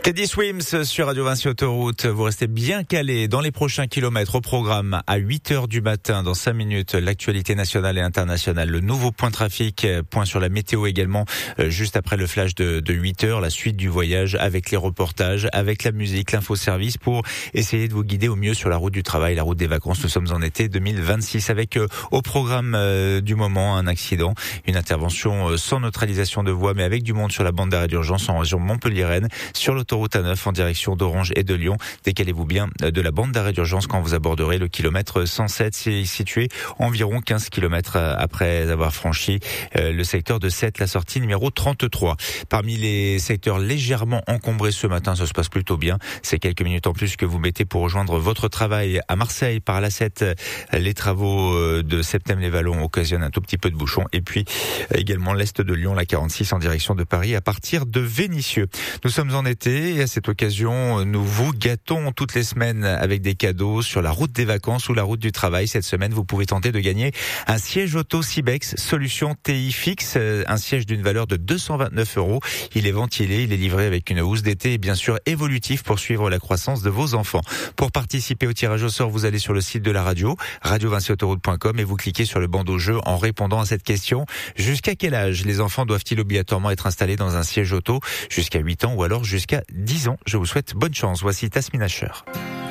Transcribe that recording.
Teddy Swims sur Radio Vinci Autoroute. Vous restez bien calés dans les prochains kilomètres au programme à 8h du matin. Dans 5 minutes, l'actualité nationale et internationale. Le nouveau point trafic, point sur la météo également, juste après le flash de 8h. La suite du voyage avec les reportages, avec la musique, l'infoservice pour essayer de vous guider au mieux sur la route du travail, la route des vacances. Nous sommes en été 2026 avec au programme du moment un accident, une intervention sans neutralisation de voie mais avec du monde sur la bande d'arrêt d'urgence en région Montpellier-Rennes sur l'autoroute A9 en direction d'Orange et de Lyon. Décalez-vous bien de la bande d'arrêt d'urgence quand vous aborderez le kilomètre 107. C'est situé environ 15 km après avoir franchi le secteur de Sète, la sortie numéro 33. Parmi les secteurs légèrement encombrés ce matin, ça se passe plutôt bien. C'est quelques minutes en plus que vous mettez pour rejoindre votre travail à Marseille par l'A7. Les travaux de Septem-les-Vallons occasionnent un tout petit peu de bouchons. Et puis également l'Est de Lyon, la 46 en direction de Paris à partir de Vénissieux. Nous sommes en été et à cette occasion, nous vous gâtons toutes les semaines avec des cadeaux sur la route des vacances ou la route du travail. Cette semaine, vous pouvez tenter de gagner un siège auto Sibex, solution TI fixe, un siège d'une valeur de 229 €. Il est ventilé, il est livré avec une housse d'été et bien sûr évolutif pour suivre la croissance de vos enfants. Pour participer au tirage au sort, vous allez sur le site de la radio, radiovinciautoroute.com et vous cliquez sur le bandeau jeu en répondant à cette question. Jusqu'à quel âge les enfants doivent-ils obligatoirement être installés dans un siège auto? Jusqu'à 8 ans ou alors jusqu'à 10 ans. Je vous souhaite bonne chance. Voici Tasmin Asher.